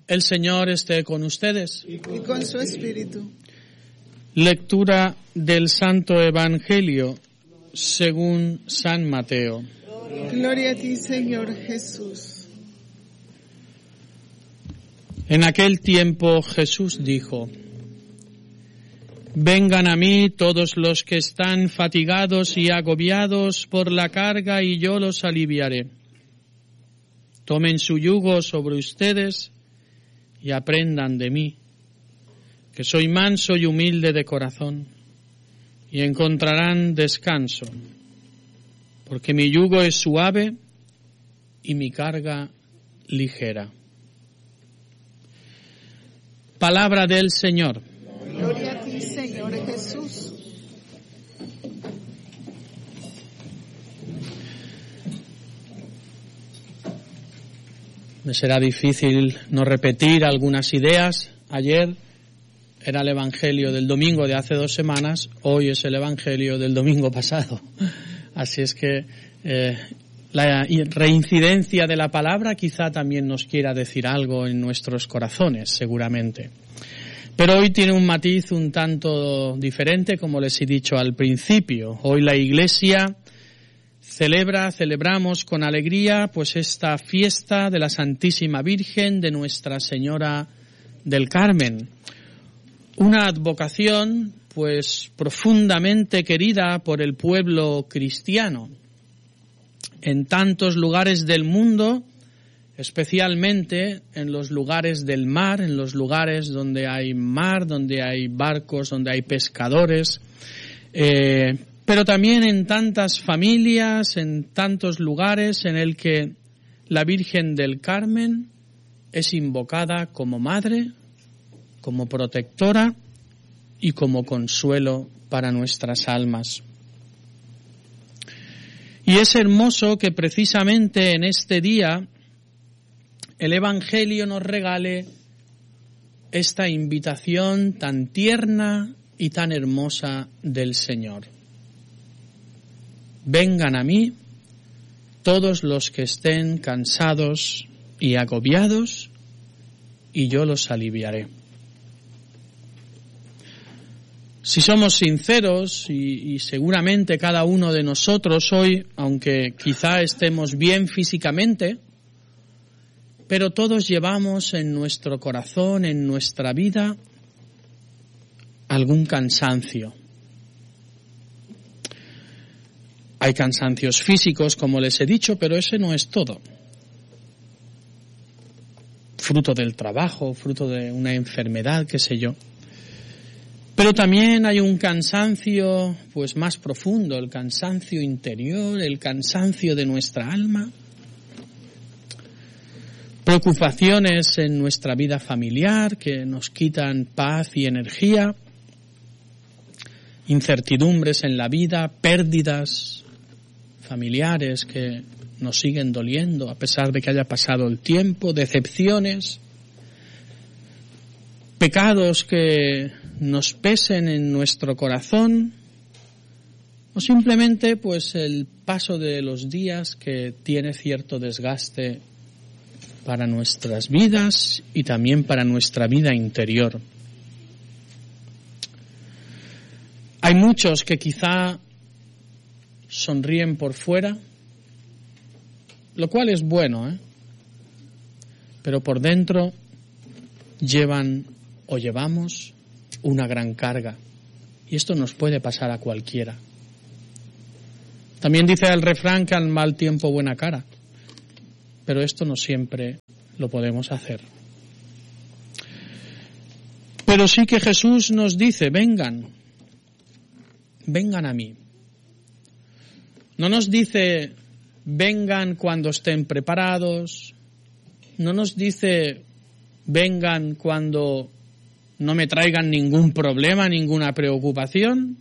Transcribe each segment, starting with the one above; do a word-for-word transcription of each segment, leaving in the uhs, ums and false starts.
El Señor esté con ustedes. Y con su espíritu. Lectura del Santo Evangelio según San Mateo. Gloria a ti, Señor Jesús. En aquel tiempo Jesús dijo: Vengan a mí todos los que están fatigados y agobiados por la carga, y yo los aliviaré. Tomen su yugo sobre ustedes y aprendan de mí, que soy manso y humilde de corazón, y encontrarán descanso, porque mi yugo es suave y mi carga ligera. Palabra del Señor. Gloria a ti, Señor Jesús. Me será difícil no repetir algunas ideas. Ayer era el Evangelio del domingo de hace dos semanas, hoy es el Evangelio del domingo pasado. Así es que eh, la reincidencia de la palabra quizá también nos quiera decir algo en nuestros corazones, seguramente. Pero hoy tiene un matiz un tanto diferente, como les he dicho al principio. Hoy la Iglesia celebra, celebramos con alegría, pues esta fiesta de la Santísima Virgen de Nuestra Señora del Carmen. Una advocación, pues, profundamente querida por el pueblo cristiano. En tantos lugares del mundo, especialmente en los lugares del mar, en los lugares donde hay mar, donde hay barcos, donde hay pescadores, eh, pero también en tantas familias, en tantos lugares en el que la Virgen del Carmen es invocada como madre, como protectora y como consuelo para nuestras almas. Y es hermoso que precisamente en este día el Evangelio nos regale esta invitación tan tierna y tan hermosa del Señor. Vengan a mí todos los que estén cansados y agobiados, y yo los aliviaré. Si somos sinceros, y, y seguramente cada uno de nosotros hoy, aunque quizá estemos bien físicamente, pero todos llevamos en nuestro corazón, en nuestra vida, algún cansancio. Hay cansancios físicos, como les he dicho, pero ese no es todo. Fruto del trabajo, fruto de una enfermedad, qué sé yo. Pero también hay un cansancio, pues, más profundo, el cansancio interior, el cansancio de nuestra alma. Preocupaciones en nuestra vida familiar que nos quitan paz y energía. Incertidumbres en la vida, pérdidas familiares que nos siguen doliendo a pesar de que haya pasado el tiempo, decepciones, pecados que nos pesen en nuestro corazón, o simplemente pues el paso de los días que tiene cierto desgaste para nuestras vidas y también para nuestra vida interior. Hay muchos que quizá sonríen por fuera, lo cual es bueno, ¿eh? Pero por dentro llevan o llevamos una gran carga. Y esto nos puede pasar a cualquiera. También dice el refrán que al mal tiempo buena cara. Pero esto no siempre lo podemos hacer. Pero sí que Jesús nos dice, vengan, vengan a mí. No nos dice, vengan cuando estén preparados. No nos dice, vengan cuando no me traigan ningún problema, ninguna preocupación.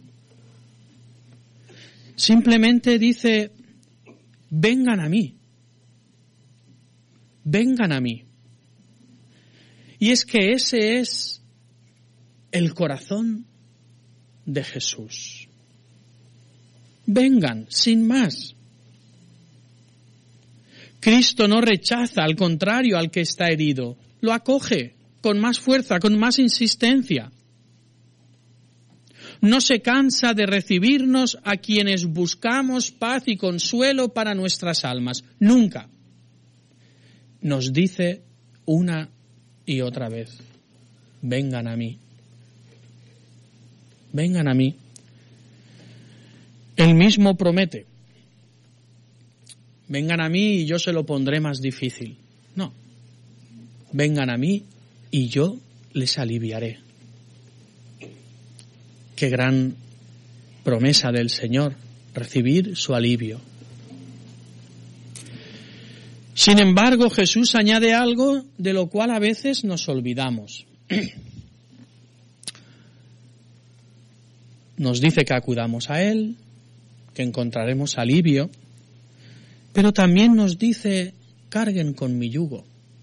Simplemente dice, vengan a mí. Vengan a mí. Y es que ese es el corazón de Jesús. Vengan, sin más. Cristo no rechaza, al contrario, al que está herido. lo acoge con más fuerza, con más insistencia. No se cansa de recibirnos a quienes buscamos paz y consuelo para nuestras almas. Nunca. Nos dice una y otra vez, vengan a mí. Vengan a mí. Él mismo promete, vengan a mí y yo se lo pondré más difícil. No. Vengan a mí y yo les aliviaré. Qué gran promesa del Señor, recibir su alivio. Sin embargo, Jesús añade algo de lo cual a veces nos olvidamos. Nos dice que acudamos a Él, que encontraremos alivio, pero también nos dice, carguen con mi yugo.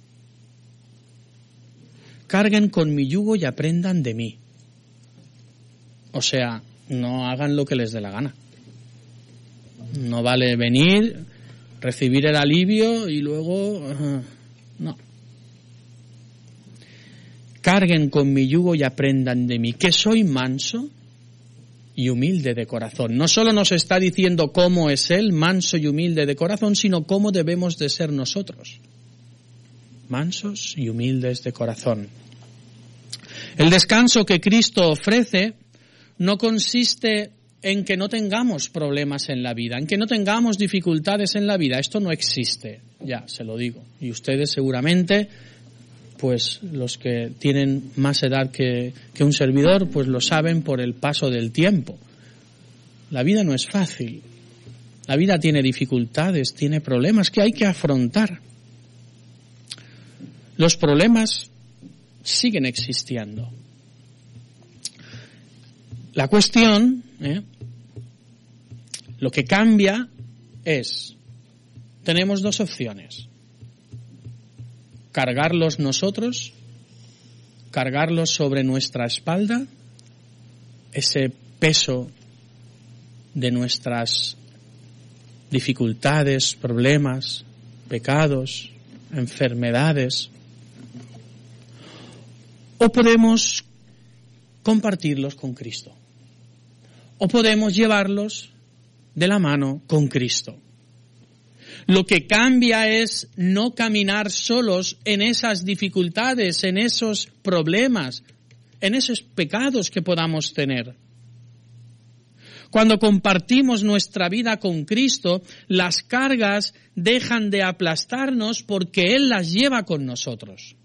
Carguen con mi yugo y aprendan de mí. O sea, no hagan lo que les dé la gana. No vale venir, recibir el alivio y luego... Uh, no. Carguen con mi yugo y aprendan de mí, que soy manso y humilde de corazón. No solo nos está diciendo cómo es Él, manso y humilde de corazón, sino cómo debemos de ser nosotros. Mansos y humildes de corazón. El descanso que Cristo ofrece no consiste en que no tengamos problemas en la vida, en que no tengamos dificultades en la vida. Esto no existe, ya se lo digo. Y ustedes seguramente, pues los que tienen más edad que, que un servidor, pues lo saben por el paso del tiempo. La vida no es fácil. La vida tiene dificultades, tiene problemas que hay que afrontar. Los problemas siguen existiendo. La cuestión, ¿eh? lo que cambia es, tenemos dos opciones. Cargarlos nosotros, cargarlos sobre nuestra espalda, ese peso de nuestras dificultades, problemas, pecados, enfermedades, o podemos compartirlos con Cristo. O podemos llevarlos de la mano con Cristo. Lo que cambia es no caminar solos en esas dificultades, en esos problemas, en esos pecados que podamos tener. Cuando compartimos nuestra vida con Cristo, las cargas dejan de aplastarnos porque Él las lleva con nosotros.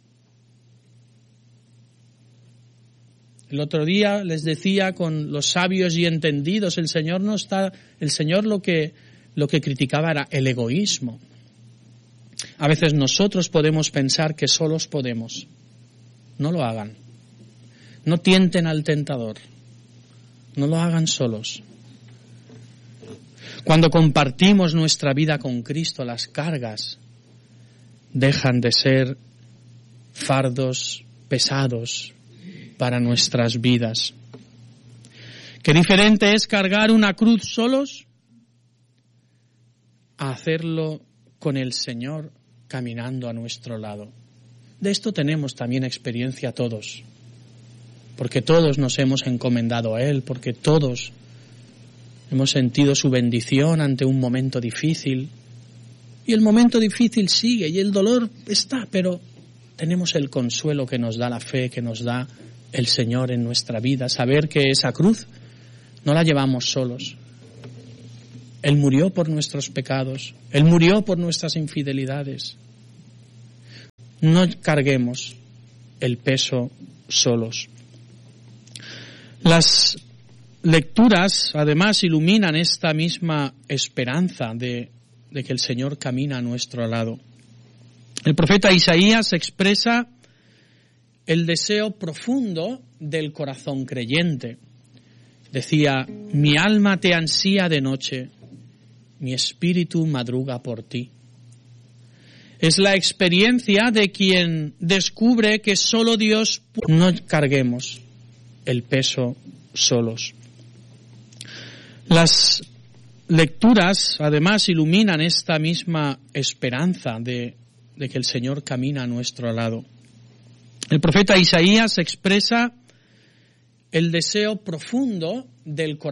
El otro día les decía con los sabios y entendidos, el Señor no está, el Señor lo que, lo que criticaba era el egoísmo. A veces nosotros podemos pensar que solos podemos. No lo hagan. No tienten al tentador. No lo hagan solos. Cuando compartimos nuestra vida con Cristo, las cargas dejan de ser fardos pesados para nuestras vidas. Qué diferente es cargar una cruz solos a hacerlo con el Señor caminando a nuestro lado. De esto tenemos también experiencia todos, porque todos nos hemos encomendado a Él, porque todos hemos sentido su bendición ante un momento difícil, y el momento difícil sigue y el dolor está, pero tenemos el consuelo que nos da la fe, que nos da el Señor en nuestra vida, saber que esa cruz no la llevamos solos. Él murió por nuestros pecados, Él murió por nuestras infidelidades. No carguemos el peso solos. Las lecturas, además, iluminan esta misma esperanza de, de que el Señor camina a nuestro lado. El profeta Isaías expresa el deseo profundo del corazón creyente. Decía, mi alma te ansía de noche, mi espíritu madruga por ti. Es la experiencia de quien descubre que solo Dios puede. No carguemos el peso solos. Las lecturas, además, iluminan esta misma esperanza de, de que el Señor camina a nuestro lado. El profeta Isaías expresa el deseo profundo del corazón